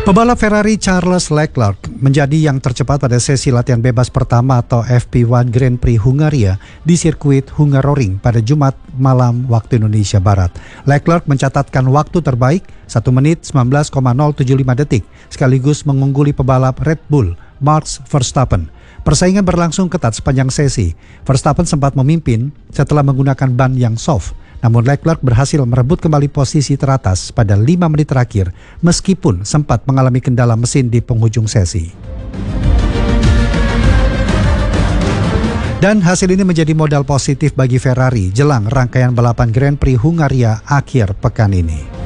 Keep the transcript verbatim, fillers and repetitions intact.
Pebalap Ferrari Charles Leclerc menjadi yang tercepat pada sesi latihan bebas pertama atau F P satu Grand Prix Hungaria di sirkuit Hungaroring pada Jumat malam waktu Indonesia Barat. Leclerc mencatatkan waktu terbaik satu menit sembilan belas koma nol tujuh lima detik sekaligus mengungguli pebalap Red Bull Max Verstappen. Persaingan berlangsung ketat sepanjang sesi. Verstappen sempat memimpin setelah menggunakan ban yang soft. Namun Leclerc berhasil merebut kembali posisi teratas pada lima menit terakhir meskipun sempat mengalami kendala mesin di penghujung sesi. Dan hasil ini menjadi modal positif bagi Ferrari jelang rangkaian balapan Grand Prix Hungaria akhir pekan ini.